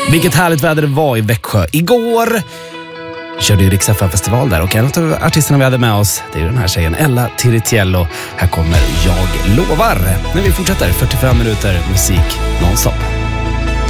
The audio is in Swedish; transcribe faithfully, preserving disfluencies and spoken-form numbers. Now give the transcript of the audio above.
Vilket härligt väder det var i Växjö igår. Vi körde ju Rix F M-festival där och en av artisterna vi hade med oss, det är den här tjejen Ella Tiritiello. Här kommer Jag lovar. När vi fortsätter fyrtiofem minuter musik nonstop.